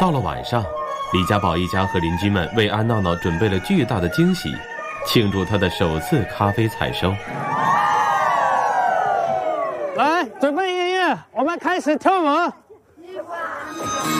到了晚上，李家宝一家和邻居们为安闹闹准备了巨大的惊喜，庆祝他的首次咖啡采收。 来，准备音乐，我们开始跳舞。